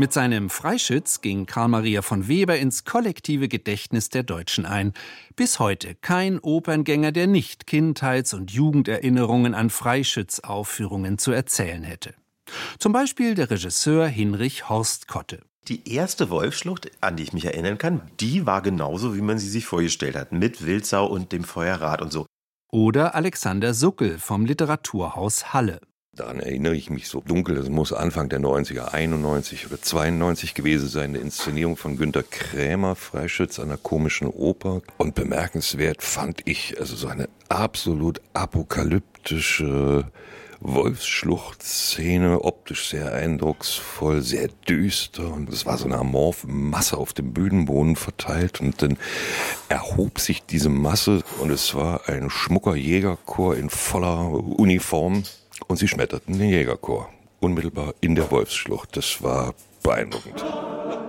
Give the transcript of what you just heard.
Mit seinem Freischütz ging Karl Maria von Weber ins kollektive Gedächtnis der Deutschen ein. Bis heute kein Operngänger, der nicht Kindheits- und Jugenderinnerungen an Freischütz-Aufführungen zu erzählen hätte. Zum Beispiel der Regisseur Hinrich Horstkotte. Die erste Wolfsschlucht, an die ich mich erinnern kann, die war genauso, wie man sie sich vorgestellt hat. Mit Wildsau und dem Feuerrad und so. Oder Alexander Suckel vom Literaturhaus Halle. Daran erinnere ich mich so dunkel, das muss Anfang der 90er, 91 oder 92 gewesen sein, eine Inszenierung von Günter Krämer, Freischütz an der Komischen Oper. Und bemerkenswert fand ich also so eine absolut apokalyptische Wolfsschluchtszene, optisch sehr eindrucksvoll, sehr düster, und es war so eine amorphe Masse auf dem Bühnenboden verteilt, und dann erhob sich diese Masse und es war ein schmucker Jägerchor in voller Uniform und sie schmetterten den Jägerchor unmittelbar in der Wolfsschlucht. Das war beeindruckend.